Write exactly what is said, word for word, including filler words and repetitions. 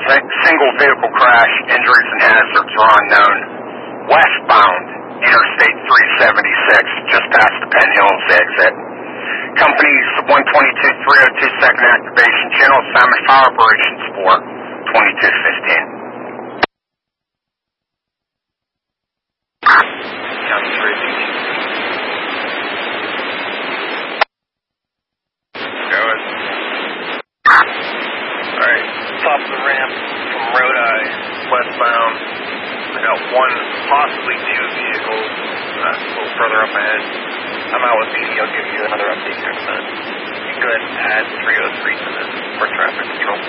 si- single vehicle crash. Injuries and hazards are unknown. Westbound, Interstate three seventy-six, just past the Penn Hills exit. Companies one twenty-two three oh two second activation channel, assignment fire operations for twenty-two fifteen. County three. Go ahead. Alright, top of the ramp from Rhode Eye, westbound. I got one, possibly two vehicles uh, a little further up ahead. I'm out with B D. I'll give you another update here in a minute. You can go ahead and add three oh three to this for traffic control.